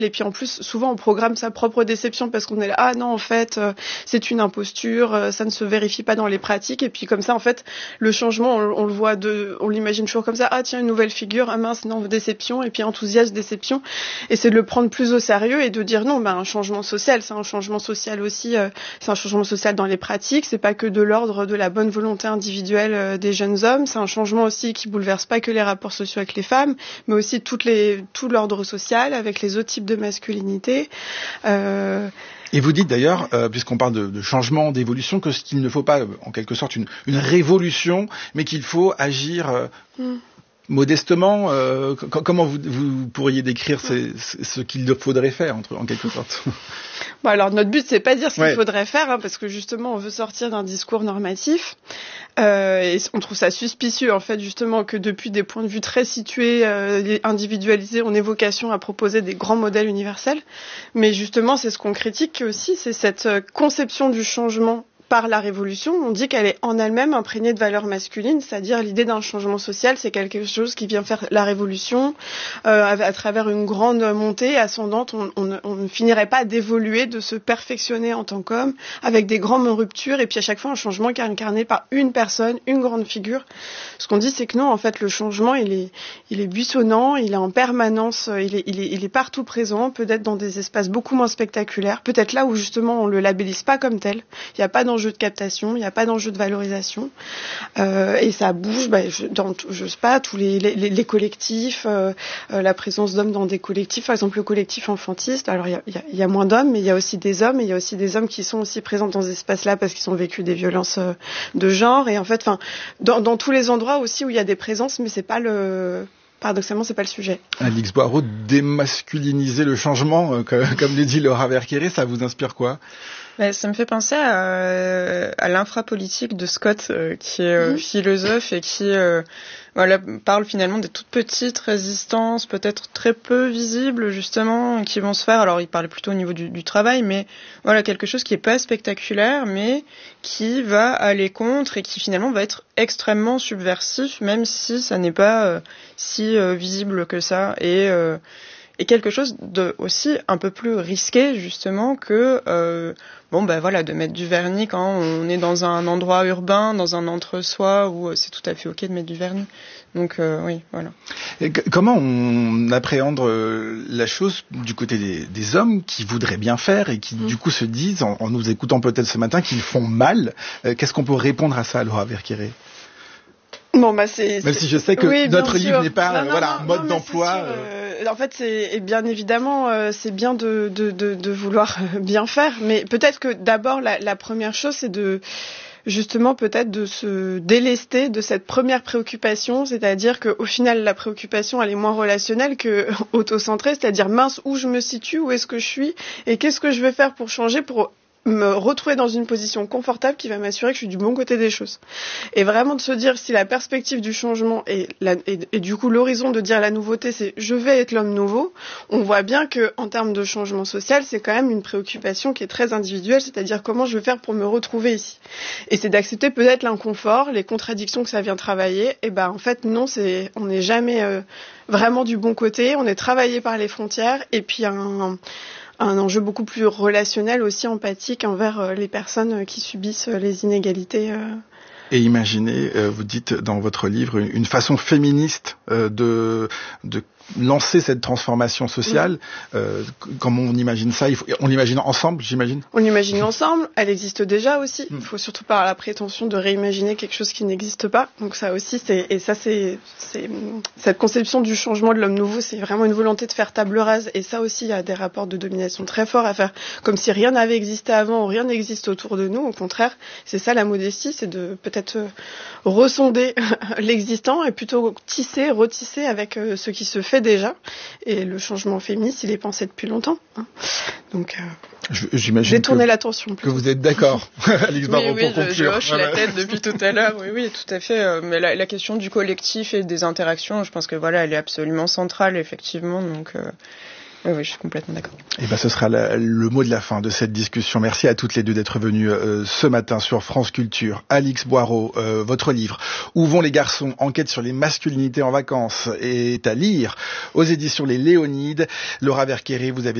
Et puis en plus, souvent on programme sa propre déception parce qu'on est là, ah non en fait c'est une imposture, ça ne se vérifie pas dans les pratiques. Et puis comme ça en fait le changement on le voit on l'imagine toujours comme ça, ah tiens une nouvelle figure, ah mince non déception, et puis enthousiasme, déception. Et c'est de le prendre plus au sérieux et de dire non, un changement social, c'est un changement social aussi, c'est un changement social dans les pratiques, c'est pas que de l'ordre de la bonne volonté individuelle des jeunes hommes, c'est un changement aussi qui bouleverse pas que les rapports sociaux avec les femmes, mais aussi tout l'ordre social avec les autres types de masculinité. Et vous dites d'ailleurs, puisqu'on parle de changement, d'évolution, que qu'il ne faut pas, en quelque sorte, une révolution, mais qu'il faut agir modestement. Comment vous pourriez décrire ce qu'il faudrait faire, en quelque sorte? Bon, alors notre but c'est pas dire ce qu'il faudrait faire, parce que justement on veut sortir d'un discours normatif. Et on trouve ça suspicieux en fait justement que depuis des points de vue très situés, individualisés, on ait vocation à proposer des grands modèles universels. Mais justement c'est ce qu'on critique aussi, c'est cette conception du changement par la révolution. On dit qu'elle est en elle-même imprégnée de valeurs masculines, c'est-à-dire l'idée d'un changement social, c'est quelque chose qui vient faire la révolution à travers une grande montée ascendante. On ne finirait pas d'évoluer, de se perfectionner en tant qu'homme, avec des grandes ruptures, et puis à chaque fois un changement qui est incarné par une personne, une grande figure. Ce qu'on dit, c'est que non, en fait, le changement, il est buissonnant, il est en permanence, il est partout présent, peut-être dans des espaces beaucoup moins spectaculaires, peut-être là où justement on le labellise pas comme tel. Il n'y a pas d'enjeu de captation, il n'y a pas d'enjeu de valorisation, et ça bouge dans je sais pas tous les collectifs, la présence d'hommes dans des collectifs, par exemple le collectif enfantiste. Alors il y a moins d'hommes, mais il y a aussi des hommes, et il y a aussi des hommes qui sont aussi présents dans ces espaces-là parce qu'ils ont vécu des violences de genre, et en fait, dans tous les endroits aussi où il y a des présences, mais c'est pas paradoxalement, c'est pas le sujet. Alix Boireau, démasculiniser le changement, comme le dit Laura Verkere, ça vous inspire quoi? Ça me fait penser à l'infrapolitique de Scott, qui est philosophe et qui parle finalement des toutes petites résistances, peut-être très peu visibles justement, qui vont se faire. Alors il parlait plutôt au niveau du travail, mais voilà, quelque chose qui est pas spectaculaire, mais qui va aller contre et qui finalement va être extrêmement subversif, même si ça n'est pas si visible que ça. Et quelque chose de aussi un peu plus risqué justement que de mettre du vernis quand on est dans un endroit urbain, dans un entre-soi où c'est tout à fait ok de mettre du vernis. Donc oui, voilà. Et comment on appréhende la chose du côté des hommes qui voudraient bien faire et qui du coup se disent, en nous écoutant peut-être ce matin, qu'ils font mal? Qu'est-ce qu'on peut répondre à ça, Laura Verkere? Bon, même si je sais que notre livre n'est pas un mode d'emploi. En fait, c'est bien évidemment, c'est bien de vouloir bien faire, mais peut-être que d'abord la première chose, c'est justement peut-être de se délester de cette première préoccupation, c'est-à-dire qu'au final la préoccupation elle est moins relationnelle que autocentrée, c'est-à-dire mince, où je me situe, où est-ce que je suis et qu'est-ce que je vais faire pour changer, pour me retrouver dans une position confortable qui va m'assurer que je suis du bon côté des choses. Et vraiment de se dire si la perspective du changement et du coup l'horizon de dire la nouveauté c'est je vais être l'homme nouveau, on voit bien que en termes de changement social c'est quand même une préoccupation qui est très individuelle, c'est-à-dire comment je vais faire pour me retrouver ici. Et c'est d'accepter peut-être l'inconfort, les contradictions que ça vient travailler. Et en fait non, on n'est jamais vraiment du bon côté, on est travaillé par les frontières, et puis un enjeu beaucoup plus relationnel, aussi empathique envers les personnes qui subissent les inégalités. Et imaginez, vous dites dans votre livre, une façon féministe de lancer cette transformation sociale. Comment on imagine ça? On l'imagine ensemble, j'imagine? On l'imagine ensemble, elle existe déjà aussi. Il faut surtout pas avoir la prétention de réimaginer quelque chose qui n'existe pas. Donc ça aussi, c'est cette conception du changement de l'homme nouveau, c'est vraiment une volonté de faire table rase. Et ça aussi, il y a des rapports de domination très forts à faire, comme si rien n'avait existé avant ou rien n'existe autour de nous. Au contraire, c'est ça la modestie, c'est de peut-être ressonder l'existant et plutôt retisser avec ce qui se fait déjà. Et le changement féministe, il est pensé depuis longtemps. Donc, j'imagine détourner l'attention. Que vous êtes d'accord, Alix Boireau, pour conclure. Je hoche la tête depuis tout à l'heure. Oui, tout à fait. Mais la question du collectif et des interactions, je pense que elle est absolument centrale, effectivement. Donc, Oui, je suis complètement d'accord. Et ce sera le mot de la fin de cette discussion. Merci à toutes les deux d'être venues ce matin sur France Culture. Alix Boireau, votre livre « Où vont les garçons ? Enquête sur les masculinités en vacances » est à lire aux éditions Les Léonides. Laura Verqueré, vous avez